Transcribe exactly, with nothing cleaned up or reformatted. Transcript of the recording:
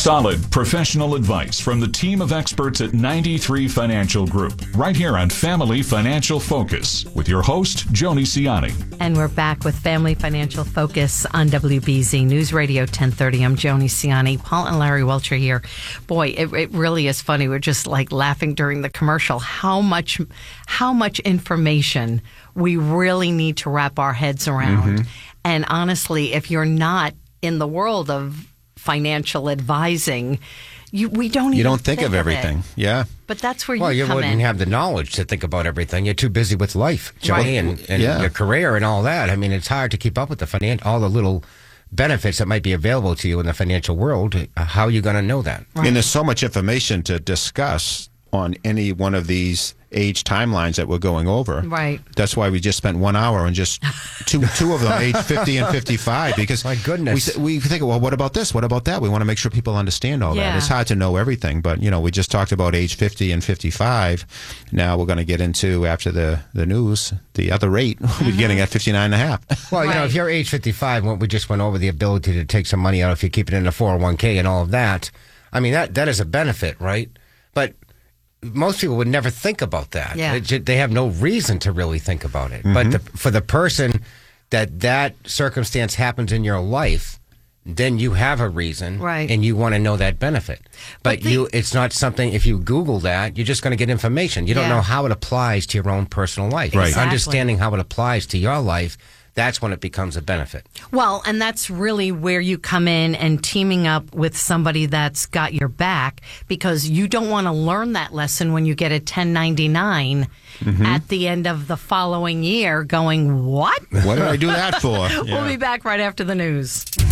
Solid professional advice from the team of experts at ninety-three Financial Group, right here on Family Financial Focus with your host, Joni Ciani. And we're back with Family Financial Focus on W B Z News Radio ten thirty. I'm Joni Ciani. Paul and Larry Welcher here. Boy, it, it really is funny. We're just like laughing during the commercial. How much, how much information we really need to wrap our heads around. Mm-hmm. And honestly, if you're not in the world of financial advising, you we don't even you don't think, think of everything. Of yeah, but that's where well, you, you come wouldn't in. have the knowledge to think about everything. You're too busy with life, Joni, Right. and, and Yeah. your career and all that. I mean, it's hard to keep up with the finan- all the little benefits that might be available to you in the financial world. How are you going to know that? Right. And there's so much information to discuss on any one of these age timelines that we're going over. Right. That's why we just spent one hour on just two two of them, age fifty and fifty-five, because My goodness. we we think, well, what about this? What about that? We want to make sure people understand all Yeah. that. It's hard to know everything, but you know, we just talked about age fifty and fifty-five. Now we're going to get into, after the the news, the other rate Mm-hmm. we're getting at fifty-nine and a half. Well, you know, Right. if you're age fifty-five, what we just went over, the ability to take some money out if you keep it in a four oh one k and all of that, I mean, that that is a benefit, right? But most people would never think about that. Yeah. It ju- they have no reason to really think about it. Mm-hmm. But the, for the person that that circumstance happens in your life, then you have a reason, Right. and you want to know that benefit. But, But the- you, it's not something, if you Google that, you're just going to get information. You don't Yeah. know how it applies to your own personal life. Right. Exactly. Understanding how it applies to your life, that's when it becomes a benefit. Well, and that's really where you come in and teaming up with somebody that's got your back, because you don't want to learn that lesson when you get a ten ninety-nine Mm-hmm. at the end of the following year going, what? What did I do that for? We'll Yeah. be back right after the news.